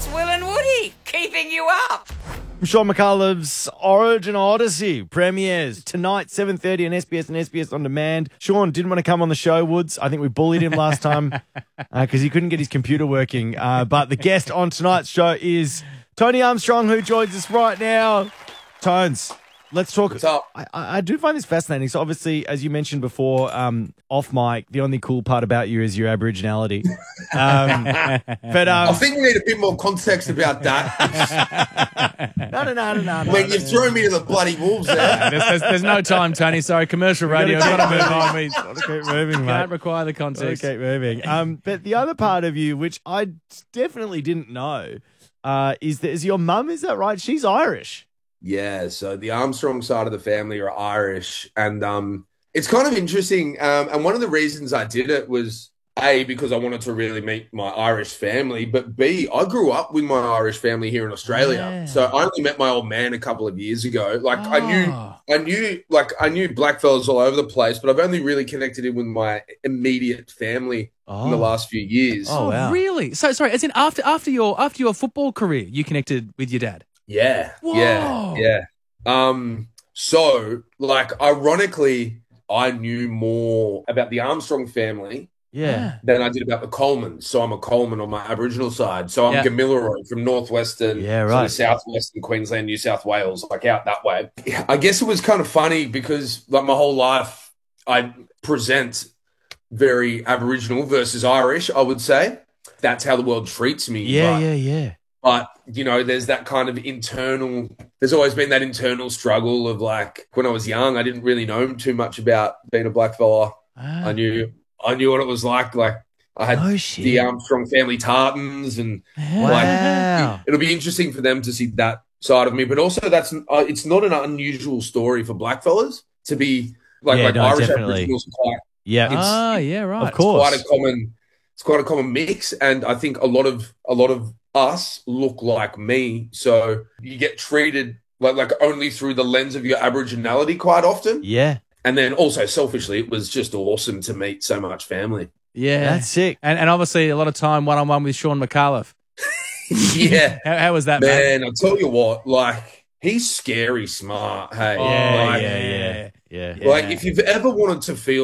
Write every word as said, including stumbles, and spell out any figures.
It's Will and Woody keeping you up. Sean McCullough's Origin Odyssey premieres tonight, seven thirty on S B S and S B S On Demand. Sean didn't want to come on the show, Woods. I think we bullied him last time because uh, he couldn't get his computer working. Uh, but the guest on tonight's show is Tony Armstrong, who joins us right now. Tones, let's talk. What's up? I, I do find this fascinating. So obviously, as you mentioned before, um, off mic, the only cool part about you is your Aboriginality. Um, but um, I think we need a bit more context about that. no, no, no, no, no. When no, you've no. thrown me to the bloody wolves there. there's, there's, there's no time, Tony. Sorry, commercial radio. I've got to move on. We Gotta keep moving, can't mate. require the context. Keep moving. Um, but the other part of you, which I definitely didn't know, uh, is that is your mum? Is that right? She's Irish. Yeah, so the Armstrong side of the family are Irish, and um, it's kind of interesting. Um, and one of the reasons I did it was A, because I wanted to really meet my Irish family, but B, I grew up with my Irish family here in Australia. Yeah. So I only met my old man a couple of years ago. Like I knew, Oh. I knew, like I knew blackfellas all over the place, but I've only really connected in with my immediate family in the Oh. last few years. Oh, wow. Really? So sorry. As in after after your after your football career, you connected with your dad. Yeah, Whoa. yeah, yeah. Um, so like, ironically, I knew more about the Armstrong family Yeah. than I did about the Colemans. So I'm a Coleman on my Aboriginal side. So I'm Yeah. Gamilaroi from northwestern, Yeah, sort right. of southwestern Queensland, New South Wales, like out that way. I guess it was kind of funny because like my whole life I present very Aboriginal versus Irish, I would say. That's how the world treats me. Yeah, but- yeah, yeah. But, you know, there's that kind of internal, there's always been that internal struggle of like, when I was young, I didn't really know too much about being a black fella. Ah. I knew, I knew what it was like. Like I had Oh, shit. the Armstrong family tartans and Wow. like, it'll be interesting for them to see that side of me. But also that's, uh, it's not an unusual story for black fellas to be like, Yeah, like no, Irish definitely. Aboriginals are quite, Yeah. It's- Ah, yeah, right. Of course. quite a common it's quite a common mix, and I think a lot of a lot of us look like me, so you get treated like like only through the lens of your Aboriginality quite often. Yeah. And then also selfishly, it was just awesome to meet so much family. Yeah, That's sick. and and obviously a lot of time one on one with Sean McCullough. Yeah, How, how was that, man? man, I'll tell you what, like he's scary smart. Hey, Yeah, like, yeah, yeah, yeah. like if you've ever wanted to feel